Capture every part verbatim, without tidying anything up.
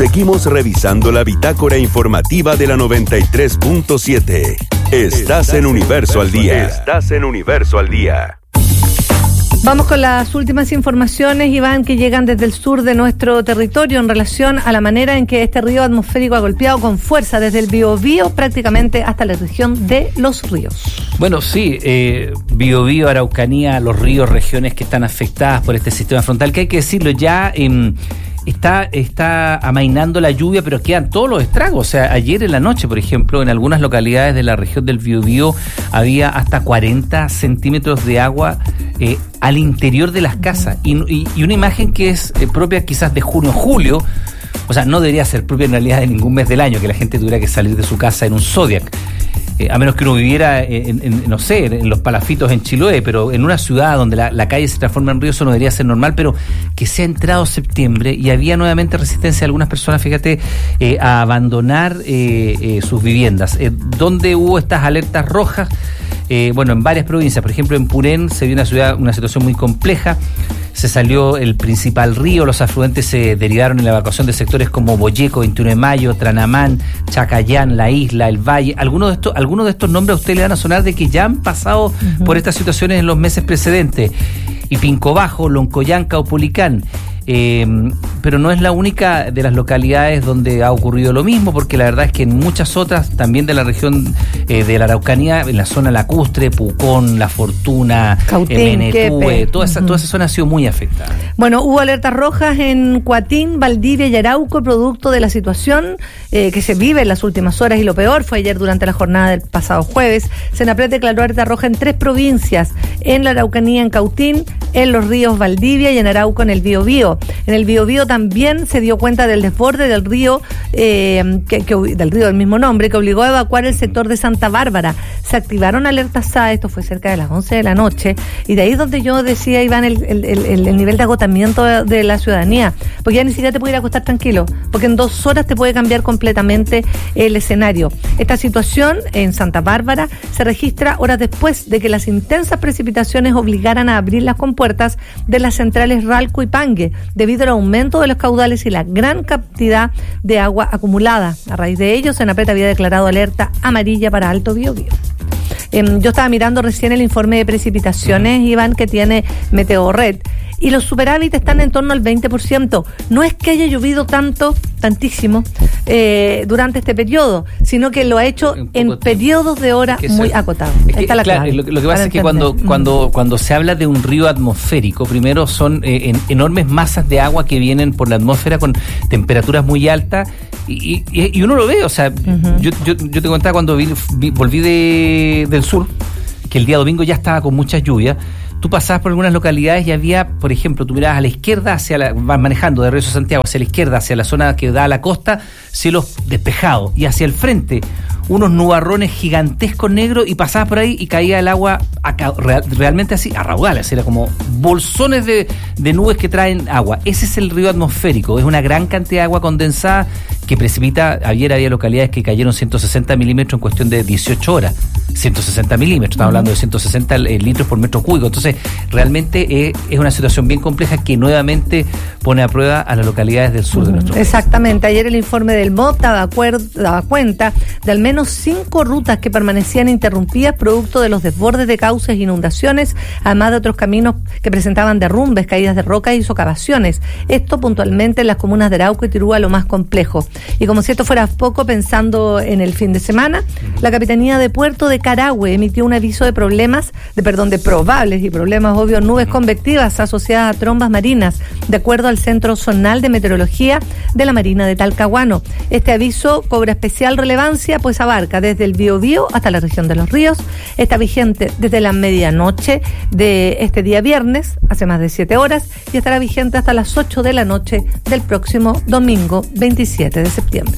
Seguimos revisando la bitácora informativa de la noventa y tres punto siete. Estás en Universo al Día. Estás en Universo al Día. Vamos con las últimas informaciones, Iván, que llegan desde el sur de nuestro territorio en relación a la manera en que este río atmosférico ha golpeado con fuerza desde el Biobío prácticamente hasta la región de Los Ríos. Bueno, sí, eh, Biobío, Araucanía, los ríos, regiones que están afectadas por este sistema frontal, que hay que decirlo ya... Eh, Está, está amainando la lluvia, pero quedan todos los estragos. O sea, ayer en la noche, por ejemplo, en algunas localidades de la región del Biobío había hasta cuarenta centímetros de agua eh, al interior de las casas. Y, y, y una imagen que es eh, propia quizás de junio o julio. O sea, no debería ser propia en realidad de ningún mes del año, que la gente tuviera que salir de su casa en un Zodiac. Eh, a menos que uno viviera, en, en, no sé, en los Palafitos en Chiloé, pero en una ciudad donde la, la calle se transforma en río, eso no debería ser normal, pero que se ha entrado septiembre y había nuevamente resistencia de algunas personas, fíjate, eh, a abandonar eh, eh, sus viviendas. Eh, ¿Dónde hubo estas alertas rojas? Eh, bueno, en varias provincias, por ejemplo, en Purén se vio una ciudad, una situación muy compleja. Se salió el principal río, los afluentes se derivaron en la evacuación de sectores como Boyeco, veintiuno de mayo, Tranamán, Chacayán, La Isla, El Valle. Algunos de estos, algunos de estos nombres a usted le van a sonar de que ya han pasado uh-huh. por estas situaciones en los meses precedentes. Y Pinco Bajo, Loncoyán, Caupolicán. Eh, pero no es la única de las localidades donde ha ocurrido lo mismo, porque la verdad es que en muchas otras, también de la región eh, de la Araucanía, en la zona lacustre, Pucón, La Fortuna, Cautín, eh, Menetúe, toda esa, uh-huh. toda esa zona ha sido muy afectada. Bueno, hubo alertas rojas en Coatín, Valdivia y Arauco, producto de la situación eh, que se vive en las últimas horas, y lo peor fue ayer durante la jornada del pasado jueves. Senapred declaró alerta roja en tres provincias, en la Araucanía, en Cautín, en los ríos Valdivia y en Arauco, en el Biobío. En el Biobío también se dio cuenta del desborde del río, eh, que, que, del río del mismo nombre, que obligó a evacuar el sector de Santa Bárbara. Se activaron alertas S A E, esto fue cerca de las once de la noche, y de ahí donde yo decía, Iván, el, el, el, el nivel de agotamiento de, de la ciudadanía, porque ya ni siquiera te puede ir a acostar tranquilo, porque en dos horas te puede cambiar completamente el escenario. Esta situación en Santa Bárbara se registra horas después de que las intensas precipitaciones obligaran a abrir las compuertas de las centrales Ralco y Pangue, debido al aumento de los caudales y la gran cantidad de agua acumulada. A raíz de ello, Senapred había declarado alerta amarilla para Alto Biobío. Eh, yo estaba mirando recién el informe de precipitaciones, Iván, que tiene Meteorred, y los superávit están en torno al veinte por ciento. No es que haya llovido tanto, tantísimo, eh, durante este periodo, sino que lo ha hecho en periodos de horas es muy acotados. Es que, la claro, lo, lo que pasa es que cuando, cuando, cuando se habla de un río atmosférico, primero son eh, en, enormes masas de agua que vienen por la atmósfera con temperaturas muy altas, y, y, y uno lo ve, o sea, uh-huh. yo, yo, yo te contaba cuando vi, vi, volví de, del sur, que el día domingo ya estaba con muchas lluvias. Tú pasabas por algunas localidades y había, por ejemplo, tú mirabas a la izquierda, hacia la, vas manejando de Río Santiago hacia la izquierda, hacia la zona que da a la costa, cielos despejados, y hacia el frente unos nubarrones gigantescos negros, y pasabas por ahí y caía el agua a, real, realmente así, a raudales, era como bolsones de, de nubes que traen agua. Ese es el río atmosférico, es una gran cantidad de agua condensada que precipita. Ayer había localidades que cayeron ciento sesenta milímetros en cuestión de dieciocho horas, ciento sesenta milímetros, estamos hablando de ciento sesenta litros por metro cúbico. Entonces realmente es, es una situación bien compleja que nuevamente pone a prueba a las localidades del sur uh-huh. de nuestro país. Exactamente, ayer el informe del M O P daba, acuer- daba cuenta de al menos cinco rutas que permanecían interrumpidas producto de los desbordes de cauces e inundaciones, además de otros caminos que presentaban derrumbes, caídas de rocas y socavaciones. Esto puntualmente en las comunas de Arauco y Tirúa, lo más complejo. Y como si esto fuera poco, pensando en el fin de semana, la Capitanía de Puerto de Carahue emitió un aviso de problemas, de perdón, de probables y problemas obvios, nubes convectivas asociadas a trombas marinas, de acuerdo al Centro Zonal de Meteorología de la Marina de Talcahuano. Este aviso cobra especial relevancia, pues abarca desde el Biobío hasta la región de Los Ríos. Está vigente desde la medianoche de este día viernes, hace más de siete horas, y estará vigente hasta las ocho de la noche del próximo domingo veintisiete de septiembre.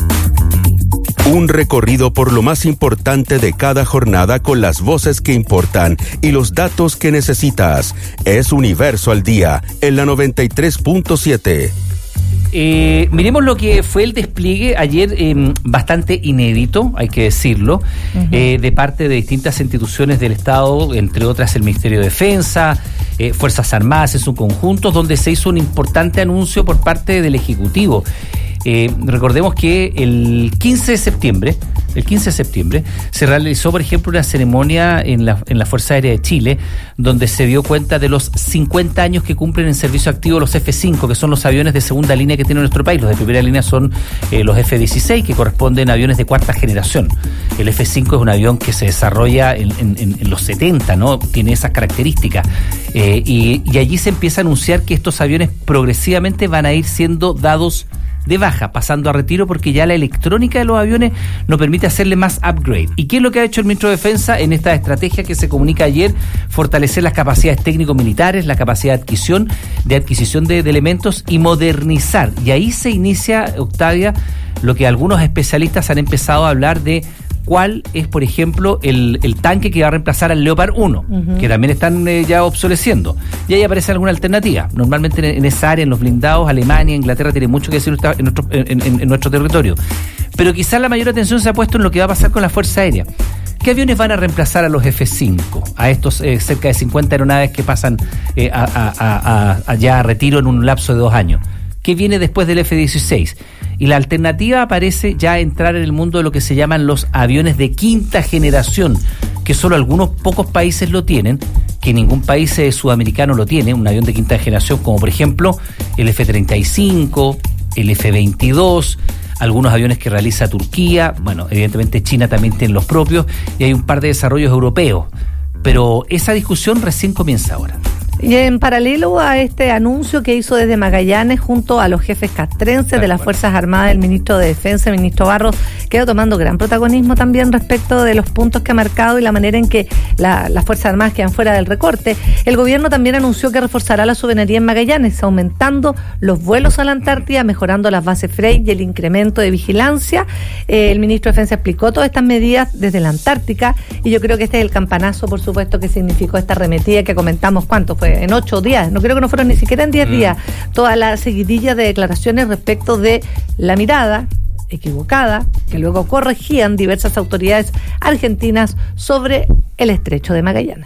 Un recorrido por lo más importante de cada jornada con las voces que importan y los datos que necesitas. Es Universo al Día, en la noventa y tres punto siete. Eh, miremos lo que fue el despliegue ayer, eh, bastante inédito, hay que decirlo, uh-huh. eh, de parte de distintas instituciones del Estado, entre otras el Ministerio de Defensa, eh, Fuerzas Armadas en su conjunto, donde se hizo un importante anuncio por parte del Ejecutivo. Eh, recordemos que el quince de septiembre, el quince de septiembre, se realizó, por ejemplo, una ceremonia en la, en la Fuerza Aérea de Chile, donde se dio cuenta de los cincuenta años que cumplen en servicio activo los F cinco, que son los aviones de segunda línea que tiene nuestro país. Los de primera línea son eh, los F dieciséis, que corresponden a aviones de cuarta generación. El F cinco es un avión que se desarrolla en, en, en los setenta, ¿no? Tiene esas características. Eh, y, y allí se empieza a anunciar que estos aviones progresivamente van a ir siendo dados de baja, pasando a retiro, porque ya la electrónica de los aviones no permite hacerle más upgrade. ¿Y qué es lo que ha hecho el ministro de Defensa en esta estrategia que se comunica ayer? Fortalecer las capacidades técnico-militares, la capacidad de adquisición, de adquisición de, de elementos y modernizar. Y ahí se inicia, Octavia, lo que algunos especialistas han empezado a hablar de cuál es, por ejemplo, el, el tanque que va a reemplazar al Leopard uno, uh-huh. que también están eh, ya obsoleciendo. Y ahí aparece alguna alternativa. Normalmente en, en esa área, en los blindados, Alemania, Inglaterra tiene mucho que decir en nuestro, en, en, en nuestro territorio. Pero quizás la mayor atención se ha puesto en lo que va a pasar con la Fuerza Aérea. ¿Qué aviones van a reemplazar a los F cinco? A estos eh, cerca de cincuenta aeronaves que pasan eh, a, a, a, a, a ya a retiro en un lapso de dos años. ¿Qué viene después del F dieciséis? Y la alternativa aparece ya entrar en el mundo de lo que se llaman los aviones de quinta generación, que solo algunos pocos países lo tienen, que ningún país eh, sudamericano lo tiene, un avión de quinta generación, como por ejemplo el F treinta y cinco, el F veintidós, algunos aviones que realiza Turquía, bueno, evidentemente China también tiene los propios, y hay un par de desarrollos europeos, pero esa discusión recién comienza ahora. Y en paralelo a este anuncio que hizo desde Magallanes junto a los jefes castrenses de las Fuerzas Armadas, el ministro de Defensa, el ministro Barros, quedó tomando gran protagonismo también respecto de los puntos que ha marcado y la manera en que la, las Fuerzas Armadas quedan fuera del recorte. El gobierno también anunció que reforzará la soberanía en Magallanes, aumentando los vuelos a la Antártida, mejorando las bases F R E I y el incremento de vigilancia. Eh, el ministro de Defensa explicó todas estas medidas desde la Antártica y yo creo que este es el campanazo, por supuesto, que significó esta arremetida que comentamos, ¿cuánto fue? En ocho días, no creo que no fueron ni siquiera en diez mm. días, toda la seguidilla de declaraciones respecto de la mirada equivocada que luego corregían diversas autoridades argentinas sobre el estrecho de Magallanes.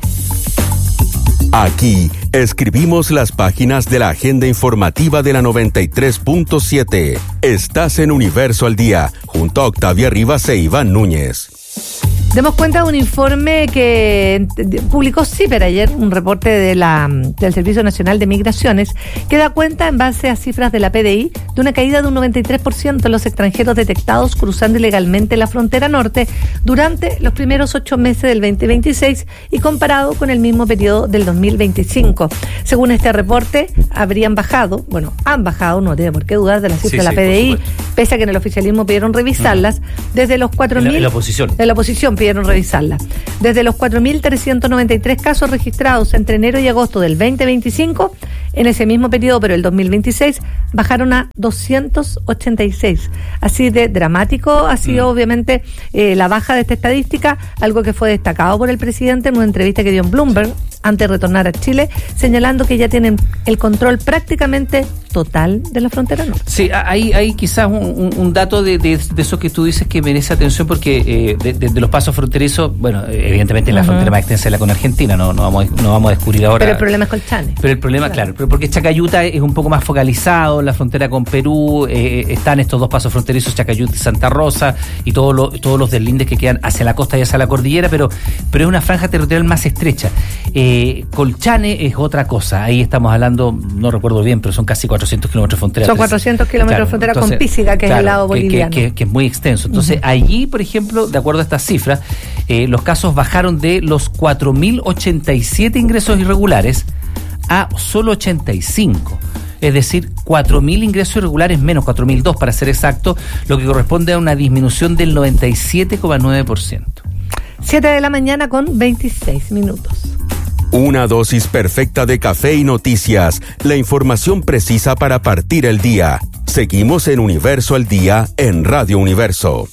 Aquí escribimos las páginas de la agenda informativa de la noventa y tres punto siete. Estás en Universo al Día, junto a Octavia Rivas e Iván Núñez. Demos cuenta de un informe que publicó CIPER ayer, un reporte de la, del Servicio Nacional de Migraciones, que da cuenta, en base a cifras de la P D I, de una caída de un noventa y tres por ciento en los extranjeros detectados cruzando ilegalmente la frontera norte durante los primeros ocho meses del veinte veintiséis y comparado con el mismo periodo del dos mil veinticinco. Según este reporte, habrían bajado, bueno, han bajado, no tiene por qué dudar de las cifras sí, de la sí, P D I, pese a que en el oficialismo pidieron revisarlas, uh-huh. desde los cuatro mil... En la oposición. En la oposición pidieron revisarla. Desde los cuatro mil trescientos noventa y tres casos registrados entre enero y agosto del veinte veinticinco, en ese mismo periodo, pero el dos mil veintiséis, bajaron a doscientos ochenta y seis. Así de dramático ha sido, mm. obviamente, eh, la baja de esta estadística, algo que fue destacado por el presidente en una entrevista que dio en Bloomberg antes de retornar a Chile, señalando que ya tienen el control prácticamente total de la frontera norte. Sí, hay, hay quizás un, un, un dato de, de, de eso que tú dices que merece atención, porque eh, de, de, de los pasos fronterizos, bueno, evidentemente uh-huh. la frontera más extensa es la con Argentina, no, no, vamos, no vamos a descubrir ahora. Pero el problema es Colchane. Pero el problema, claro, claro porque Chacayuta es un poco más focalizado, la frontera con Perú, eh, están estos dos pasos fronterizos, Chacayuta y Santa Rosa, y todos los, todos los deslindes que quedan hacia la costa y hacia la cordillera, pero, pero es una franja territorial más estrecha. Eh, Colchane es otra cosa, ahí estamos hablando, no recuerdo bien, pero son casi cuatrocientos kilómetros de frontera. Son cuatrocientos kilómetros claro, de frontera entonces, con Písiga, que claro, es el lado boliviano. Que, que, que es muy extenso. Entonces, uh-huh. allí, por ejemplo, de acuerdo a estas cifras, eh, los casos bajaron de los cuatro mil ochenta y siete ingresos irregulares a solo ochenta y cinco. Es decir, cuatro mil ingresos irregulares menos, cuatro mil dos para ser exacto, lo que corresponde a una disminución del noventa y siete coma nueve por ciento. siete de la mañana con veintiséis minutos. Una dosis perfecta de café y noticias, la información precisa para partir el día. Seguimos en Universo al Día en Radio Universo.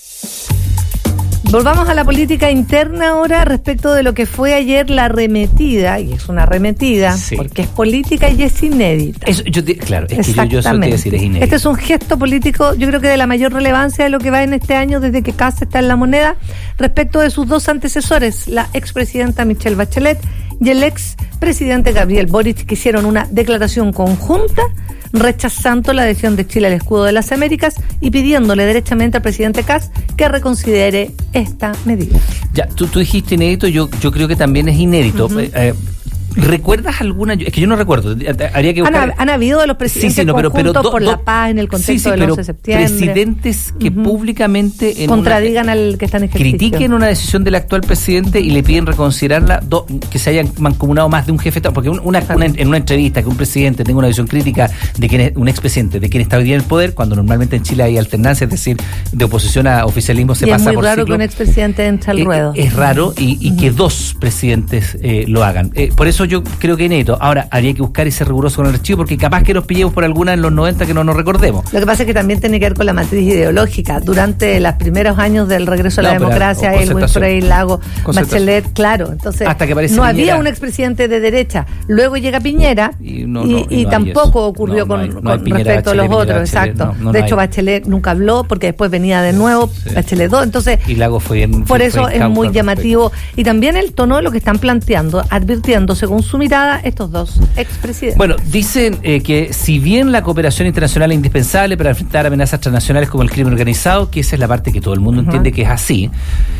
Volvamos a la política interna ahora respecto de lo que fue ayer la arremetida, y es una arremetida, sí. porque es política y es inédita. Eso, yo te, claro, es que yo, yo eso te voy a decir, es inédito. Este es un gesto político, yo creo que de la mayor relevancia de lo que va en este año desde que Kast está en la moneda, respecto de sus dos antecesores, la expresidenta Michelle Bachelet y el expresidente Gabriel Boric, que hicieron una declaración conjunta rechazando la adhesión de Chile al escudo de las Américas y pidiéndole derechamente al presidente Kast que reconsidere esta medida. Ya, tú, tú dijiste inédito, yo, yo creo que también es inédito. Uh-huh. eh, ¿Recuerdas alguna? Es que yo no recuerdo. Haría que buscar. Han, han habido de los presidentes sí, sí, no, pero, pero do, por do, la paz en el contexto sí, sí, del once de septiembre. Presidentes que uh-huh. públicamente en contradigan una, al que está en ejercicio. Critiquen una decisión del actual presidente y le piden reconsiderarla, do, que se hayan mancomunado más de un jefe. Porque una, una, en una entrevista que un presidente tenga una visión crítica de quien es un expresidente, de quien está hoy día en el poder, cuando normalmente en Chile hay alternancia, es decir, de oposición a oficialismo se y pasa por es muy raro ciclo. que un expresidente entre al eh, ruedo. Es raro y, y uh-huh. que dos presidentes eh, lo hagan. Eh, por eso yo creo que inédito. Ahora, habría que buscar y ser riguroso con el archivo porque capaz que nos pillemos por alguna en los noventa que no nos recordemos. Lo que pasa es que también tiene que ver con la matriz ideológica. Durante los primeros años del regreso a la no, democracia, Elwin Frey, Lago, Bachelet, claro. Entonces, Hasta que no Piñera. Había un expresidente de derecha. Luego llega Piñera y, no, no, y, y, y no tampoco ocurrió no, no hay, con, no con Piñera, respecto Bachelet, a los Piñera, otros. Bachelet, exacto. No, no, de hecho, hay. Bachelet nunca habló porque después venía de nuevo sí. Bachelet dos. Entonces, y Lago fue en, por eso es muy llamativo. Y también el tono de lo que están planteando, advirtiendo, según su mirada, estos dos expresidentes. Bueno, dicen eh, que si bien la cooperación internacional es indispensable para enfrentar amenazas transnacionales como el crimen organizado, que esa es la parte que todo el mundo uh-huh. entiende que es así,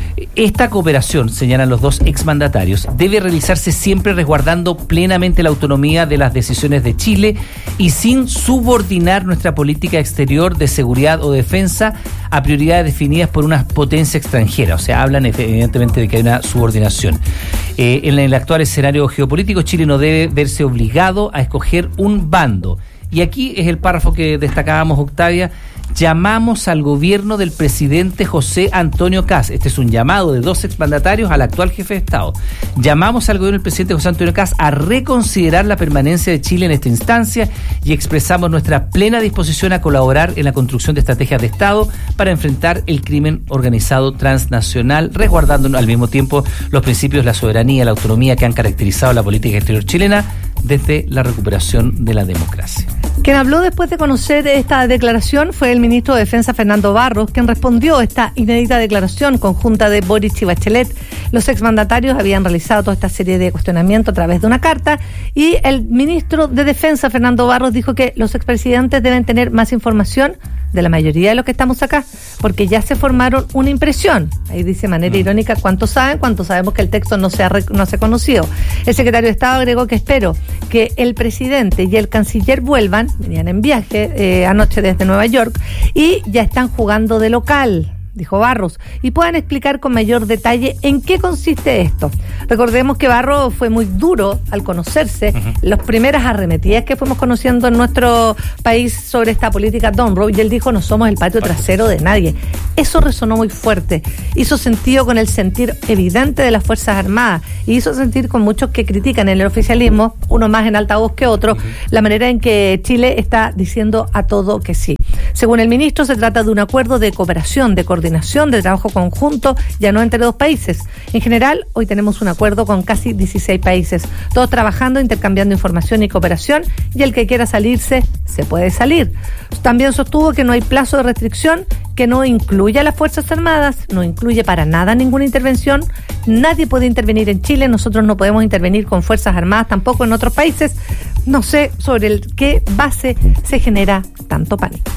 esta cooperación, señalan los dos exmandatarios, debe realizarse siempre resguardando plenamente la autonomía de las decisiones de Chile y sin subordinar nuestra política exterior de seguridad o defensa a prioridades definidas por una potencia extranjera. O sea, hablan evidentemente de que hay una subordinación. Eh, en el actual escenario geopolítico, Chile no debe verse obligado a escoger un bando. Y aquí es el párrafo que destacábamos, Octavia. Llamamos al gobierno del presidente José Antonio Kast. Este es un llamado de dos exmandatarios al actual jefe de Estado. Llamamos al gobierno del presidente José Antonio Kast a reconsiderar la permanencia de Chile en esta instancia y expresamos nuestra plena disposición a colaborar en la construcción de estrategias de Estado para enfrentar el crimen organizado transnacional, resguardando al mismo tiempo los principios de la soberanía y la autonomía que han caracterizado la política exterior chilena desde la recuperación de la democracia. Quien habló después de conocer esta declaración fue el ministro de Defensa, Fernando Barros, quien respondió a esta inédita declaración conjunta de Boric y Bachelet. Los exmandatarios habían realizado toda esta serie de cuestionamientos a través de una carta y el ministro de Defensa, Fernando Barros, dijo que los expresidentes deben tener más información de la mayoría de los que estamos acá, porque ya se formaron una impresión. Ahí dice de manera mm. irónica cuántos saben, cuántos sabemos que el texto no se ha, no se ha conocido. El secretario de Estado agregó que espero que el presidente y el canciller vuelvan, venían en viaje eh, anoche desde Nueva York, y ya están jugando de local, dijo Barros, y puedan explicar con mayor detalle en qué consiste esto. Recordemos que Barros fue muy duro al conocerse uh-huh. las primeras arremetidas que fuimos conociendo en nuestro país sobre esta política Dunrow, y él dijo, no somos el patio trasero de nadie. Eso resonó muy fuerte, hizo sentido con el sentir evidente de las Fuerzas Armadas, y hizo sentir con muchos que critican en el oficialismo, uno más en altavoz que otro, uh-huh. la manera en que Chile está diciendo a todo que sí. Según el ministro, se trata de un acuerdo de cooperación, de coordinación, de trabajo conjunto, ya no entre dos países. En general, hoy tenemos un acuerdo con casi dieciséis países, todos trabajando, intercambiando información y cooperación, y el que quiera salirse, se puede salir. También sostuvo que no hay plazo de restricción, que no incluye a las Fuerzas Armadas, no incluye para nada ninguna intervención, nadie puede intervenir en Chile, nosotros no podemos intervenir con Fuerzas Armadas tampoco en otros países. No sé sobre el qué base se genera tanto pánico.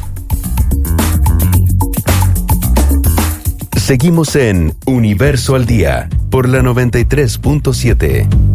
Seguimos en Universo al Día por la noventa y tres punto siete.